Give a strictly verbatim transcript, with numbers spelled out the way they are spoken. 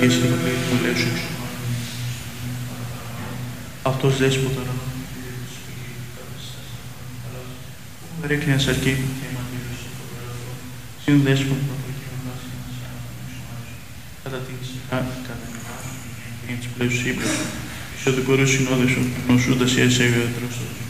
Αγίες Ευαγγελίες του Λέωσης. Αυτός δέσποτα ρέκνιας αρκεί συν δέσποτα κατά την κατά την της πλέουσης ύπρασου, σε το κορό συνόδεσο, νοσούντας η ασέβεια τρόστος.